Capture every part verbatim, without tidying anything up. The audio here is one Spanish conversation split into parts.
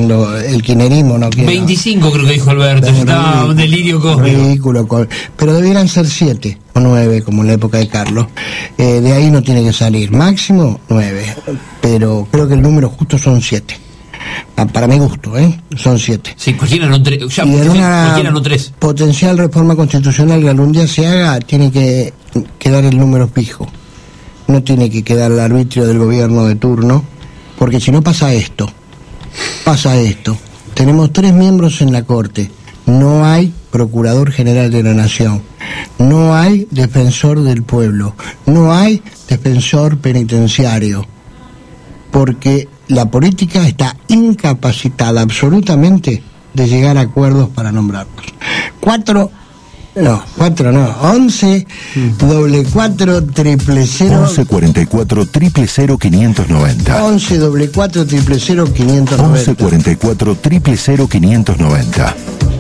lo, el kirchnerismo no quiere. veinticinco creo que dijo Alberto, estaba un delirio cósmico. Ridículo, pero debieran ser siete o nueve, como en la época de Carlos. Eh, de ahí no tiene que salir, máximo nueve, pero creo que el número justo son siete. Para mi gusto, ¿eh? Son siete. Sí, cualquiera no tres. Ya, y en una cualquiera no tres. Potencial reforma constitucional que algún día se haga, tiene que quedar el número fijo. No tiene que quedar al arbitrio del gobierno de turno, porque si no pasa esto, pasa esto. Tenemos tres miembros en la Corte, no hay Procurador General de la Nación, no hay Defensor del Pueblo, no hay Defensor Penitenciario, porque la política está incapacitada absolutamente de llegar a acuerdos para nombrarlos. Cuatro... No, cuatro no, once, doble cuatro, triple cero. once cuarenta y cuatro, triple cero, quinientos noventa. once, doble cuatro, triple cero, quinientos noventa. once cuarenta y cuatro, triple cero, quinientos noventa.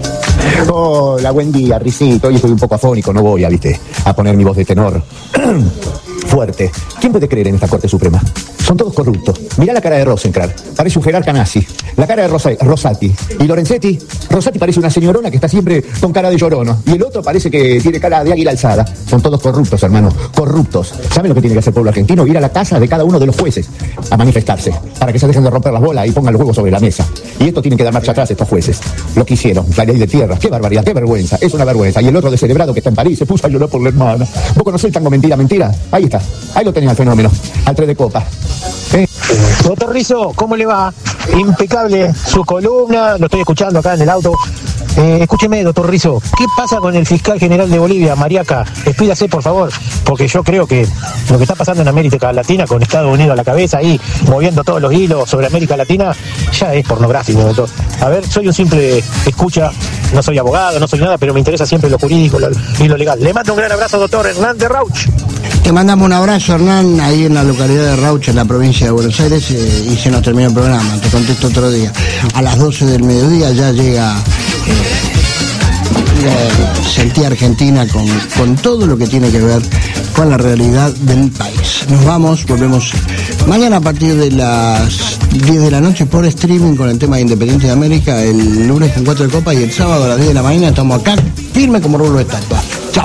Hola, buen día, Risito. Hoy estoy un poco afónico, no voy a, viste, a poner mi voz de tenor fuerte. ¿Quién puede creer en esta Corte Suprema? Son todos corruptos. Mirá la cara de Rosenkrantz, parece un jerarca nazi. La cara de Rosa, Rosati. Y Lorenzetti, Rosati parece una señorona que está siempre con cara de llorono. Y el otro parece que tiene cara de águila alzada. Son todos corruptos, hermano, corruptos. ¿Saben lo que tiene que hacer el pueblo argentino? Ir a la casa de cada uno de los jueces a manifestarse, para que se dejen de romper las bolas y pongan los huevos sobre la mesa. Y esto tiene que dar marcha atrás estos jueces. Lo que hicieron, la ley de tierras, qué barbaridad, qué vergüenza, es una vergüenza. Y el otro descerebrado que está en París se puso a llorar por la hermana. ¿Vos conocés el tango Mentira, Mentira? Ahí está, ahí lo tenés al fenómeno, al tres de copa. ¿Eh? Doctor Rizzo, ¿cómo le va? Impecable su columna, lo estoy escuchando acá en el auto. Eh, escúcheme, doctor Rizzo, ¿qué pasa con el fiscal general de Bolivia, Mariaca? Despídase, por favor, porque yo creo que lo que está pasando en América Latina, con Estados Unidos a la cabeza ahí, moviendo todos los hilos sobre América Latina, ya es pornográfico, doctor. A ver, soy un simple escucha, no soy abogado, no soy nada, pero me interesa siempre lo jurídico lo, y lo legal. Le mando un gran abrazo, doctor Hernán de Rauch. Te mandamos un abrazo, Hernán, ahí en la localidad de Rauch, en la provincia de Buenos Aires, eh, y se nos terminó el programa, te contesto otro día. A las doce del mediodía ya llega eh, eh, Sentí Argentina con, con todo lo que tiene que ver con la realidad del país. Nos vamos, volvemos mañana a partir de las diez de la noche por streaming con el tema de Independiente de América, el lunes con cuatro de copa y el sábado a las diez de la mañana estamos acá, firme como rulo de estatua.